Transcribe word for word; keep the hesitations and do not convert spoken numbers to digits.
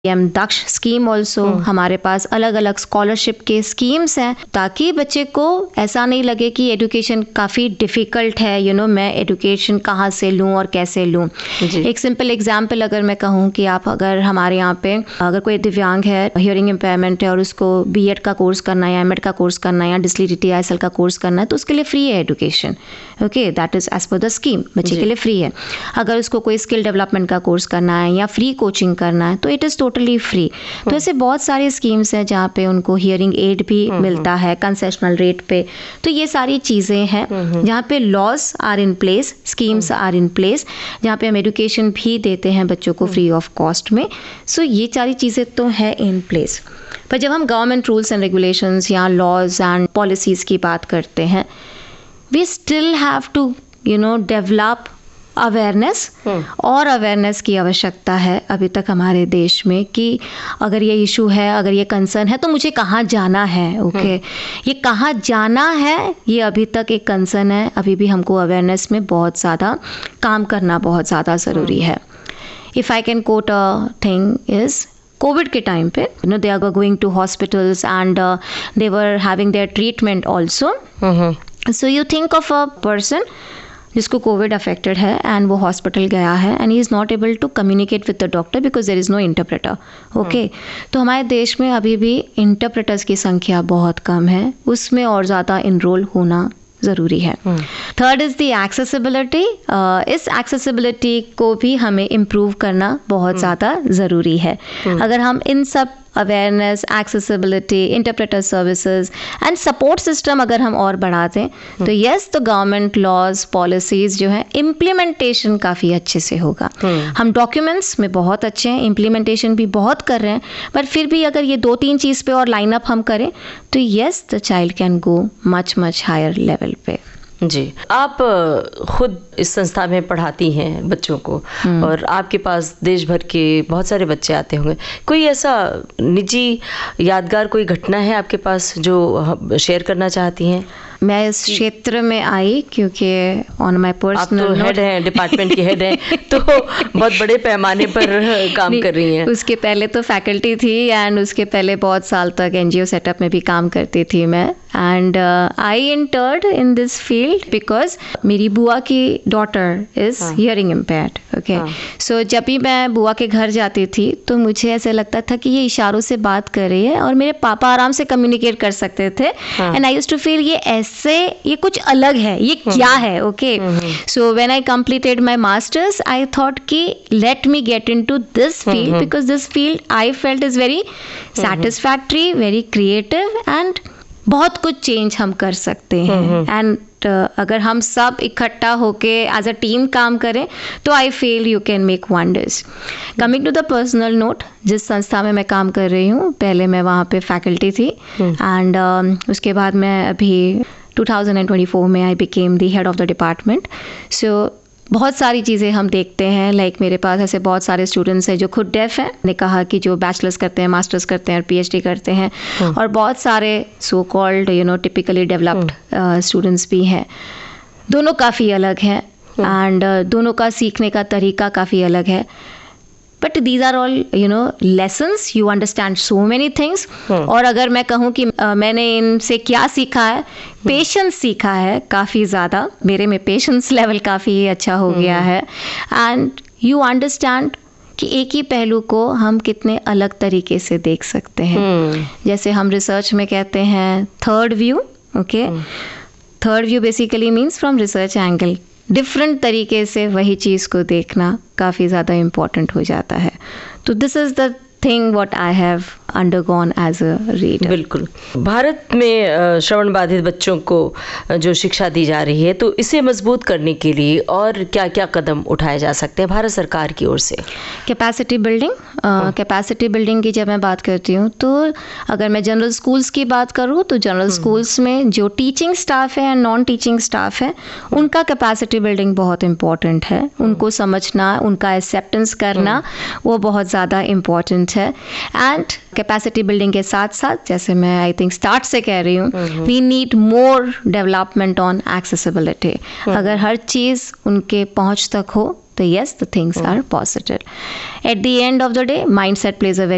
M दक्ष scheme also, हमारे पास अलग अलग स्कॉलरशिप के स्कीम्स हैं ताकि बच्चे को ऐसा नहीं लगे कि एजुकेशन काफ़ी डिफ़िकल्ट है, यू नो मैं एजुकेशन कहाँ से लूँ और कैसे लूँ। एक सिंपल एग्जांपल अगर मैं कहूँ कि आप अगर हमारे यहाँ पे अगर कोई दिव्यांग है, हियरिंग इम्पेयरमेंट है और उसको बी एड का कोर्स करना है या एम एड का कोर्स करना है या डिसलेक्सिया आई एस एल का कोर्स करना है तो उसके लिए फ्री है education. Okay, that is as per the scheme, बच्चे के लिए फ्री है। अगर उसको कोई स्किल डेवलपमेंट का कोर्स करना है या फ्री कोचिंग करना है तो इट इज़ टोटली फ्री। तो ऐसे बहुत सारे स्कीम्स हैं जहाँ पे उनको हियरिंग एड भी मिलता है कंसेशनल रेट पे। तो ये सारी चीज़ें हैं जहाँ पे laws are in place, schemes are in place, जहाँ पे हम एजुकेशन भी देते हैं बच्चों को फ्री ऑफ कॉस्ट में। सो so, ये सारी चीज़ें तो है इन प्लेस। पर जब हम गवर्नमेंट रूल्स एंड रेगुलेशंस या लॉज एंड पॉलिसीज़ की बात करते हैं, we still have to you know develop awareness और अवेयरनेस की आवश्यकता है अभी तक हमारे देश में कि अगर ये इशू है, अगर ये कंसर्न है तो मुझे कहाँ जाना है। Okay okay? ये कहाँ जाना है ये अभी तक एक कंसर्न है। अभी भी हमको अवेयरनेस में बहुत ज़्यादा काम करना बहुत ज़्यादा ज़रूरी है। If I can coat a thing is Covid के टाइम पे you know they are going to hospitals and they were having their treatment also. So you think of a person जिसको कोविड अफेक्टेड है and वो hospital गया है and he is not able to communicate with the doctor because there is no interpreter. Okay, तो हमारे देश में अभी भी इंटरप्रेटर्स की संख्या बहुत कम है, उसमें और ज़्यादा इनरोल होना ज़रूरी है। Third is the accessibility. इस एक्सेसिबिलिटी को भी हमें इम्प्रूव करना बहुत ज़्यादा ज़रूरी है। अगर हम इन सब awareness, accessibility, interpreter services and support system अगर हम और बढ़ा दें तो यस तो गवर्नमेंट लॉज पॉलिसीज़ जो है इम्प्लीमेंटेशन काफ़ी अच्छे से होगा। हम डॉक्यूमेंट्स में बहुत अच्छे हैं, इम्प्लीमेंटेशन भी बहुत कर रहे हैं, पर फिर भी अगर ये दो तीन चीज़ पे और लाइन अप हम करें तो yes the child can go much much higher level पे। जी, आप खुद इस संस्था में पढ़ाती हैं बच्चों को और आपके पास देश भर के बहुत सारे बच्चे आते होंगे। कोई ऐसा निजी यादगार कोई घटना है आपके पास जो शेयर करना चाहती हैं? मैं इस क्षेत्र में आई क्योंकि ऑन माय पर्सनल, आप तो हेड हैं, डिपार्टमेंट की हेड हैं, तो बहुत बड़े पैमाने पर काम कर रही हैं। उसके पहले तो फैकल्टी थी एंड उसके पहले बहुत साल तक एनजीओ सेटअप में भी काम करती थी मैं। And I entered in this field because मेरी बुआ की daughter is hearing impaired. Okay, सो जब भी मैं बुआ के घर जाती थी तो मुझे ऐसा लगता था कि ये इशारों से बात कर रही है और मेरे पापा आराम से कम्युनिकेट कर सकते थे and I used to feel ये ऐसे ये कुछ अलग है, ये क्या है। Okay, so when I completed my masters I thought कि let me get into this field because this field I felt is very satisfactory, very creative and बहुत कुछ चेंज हम कर सकते हैं। एंड uh, अगर हम सब इकट्ठा होके एज अ टीम काम करें तो I feel you can make wonders. Coming to the personal note, जिस संस्था में मैं काम कर रही हूँ पहले मैं वहाँ पे फैकल्टी थी एंड uh, उसके बाद मैं अभी टू थाउजेंड ट्वेंटी फोर में I became the head of the department. सो बहुत सारी चीज़ें हम देखते हैं, लाइक like मेरे पास ऐसे बहुत सारे स्टूडेंट्स हैं जो खुद डेफ हैं, ने कहा कि जो बैचलर्स करते हैं, मास्टर्स करते हैं और पीएचडी करते हैं, और बहुत सारे so called you know typically developed students भी हैं। दोनों काफ़ी अलग हैं एंड uh, दोनों का सीखने का तरीका काफ़ी अलग है। But these are all you know lessons, you understand so many things. और अगर मैं कहूँ कि uh, मैंने इनसे क्या सीखा है, पेशेंस सीखा है काफ़ी ज़्यादा। मेरे में पेशेंस लेवल काफ़ी अच्छा हो गया है एंड यू अंडरस्टैंड कि एक ही पहलू को हम कितने अलग तरीके से देख सकते हैं। जैसे हम रिसर्च में कहते हैं third view. Okay, third view basically means from research angle, different तरीके से वही चीज़ को देखना काफ़ी ज़्यादा इम्पॉर्टेंट हो जाता है। तो this is the thing what I have undergone as a reader. बिल्कुल, भारत में श्रवण बाधित बच्चों को जो शिक्षा दी जा रही है तो इसे मजबूत करने के लिए और क्या क्या कदम उठाए जा सकते हैं भारत सरकार की ओर से? कैपेसिटी बिल्डिंग, कैपेसिटी बिल्डिंग की जब मैं बात करती हूँ तो अगर मैं जनरल स्कूल्स की बात करूँ तो जनरल स्कूल्स में जो टीचिंग स्टाफ है एंड नॉन टीचिंग स्टाफ है उनका कैपेसिटी बिल्डिंग बहुत इम्पॉर्टेंट है। उनको समझना, उनका एक्सेप्टेंस करना वो बहुत ज़्यादा इम्पॉर्टेंट है। एंड कैपेसिटी बिल्डिंग के साथ साथ जैसे मैं आई थिंक स्टार्ट से कह रही हूँ, we need more development on accessibility. अगर हर चीज़ उनके पहुँच तक हो तो yes, the things are positive. At the end of the day, mindset plays a very